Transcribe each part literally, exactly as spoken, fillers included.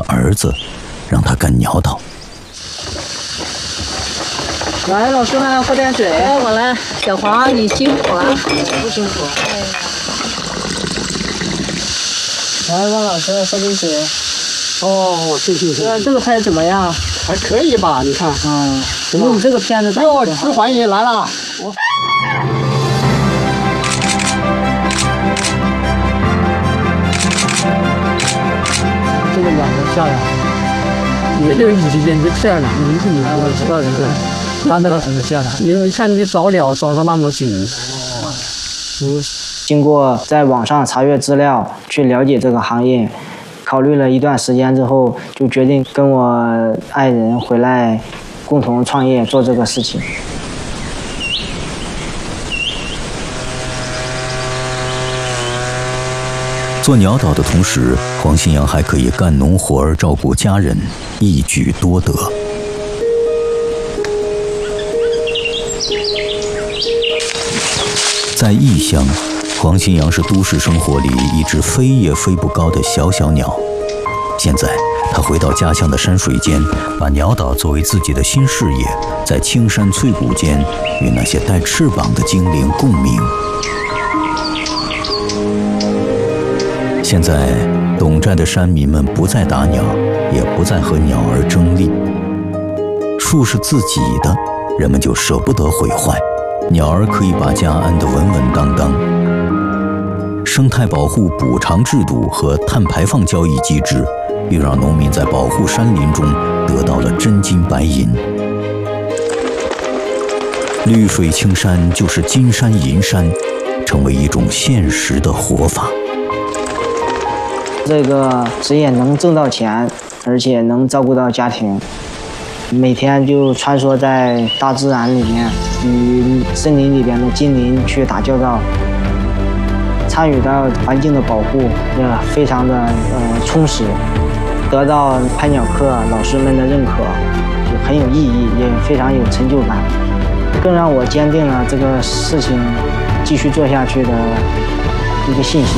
儿子，让他干鸟岛。 来，老师们喝点水。 来，我来。小黄，你辛苦了。 不辛苦。来，汪老师喝点水。哦，谢谢谢谢。这个拍怎么样？ 还可以吧？你看， 嗯，用这个片子。 哟，吃环也来了。我。 这个养得漂亮，也就你眼睛漂亮，你是你我知道的，对，他那个很漂亮。你看你找鸟找的那么紧。 嗯，经过在网上查阅资料，去了解这个行业，考虑了一段时间之后，就决定跟我爱人回来，共同创业做这个事情。 做鸟岛的同时，黄新阳还可以干农活儿、照顾家人，一举多得。在异乡，黄新阳是都市生活里一只飞也飞不高的小小鸟。现在，他回到家乡的山水间，把鸟岛作为自己的新事业，在青山翠谷间与那些带翅膀的精灵共鸣。现在，董寨的山民们不再打鸟，也不再和鸟儿争利。树是自己的，人们就舍不得毁坏；鸟儿可以把家安得稳稳当当。生态保护补偿制度和碳排放交易机制，又让农民在保护山林中得到了真金白银。绿水青山就是金山银山，成为一种现实的活法。 这个职业能挣到钱，而且能照顾到家庭，每天就穿梭在大自然里面，与森林里边的精灵去打交道，参与到环境的保护，也非常的呃充实，得到拍鸟课老师们的认可，就很有意义，也非常有成就感，更让我坚定了这个事情继续做下去的一个信心。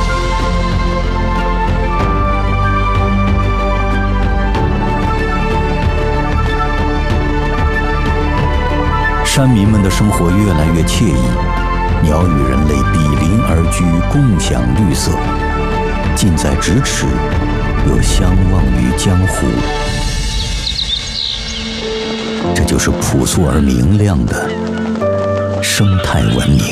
山民们的生活越来越惬意，鸟与人类比邻而居，共享绿色，近在咫尺，又相忘于江湖。这就是朴素而明亮的生态文明。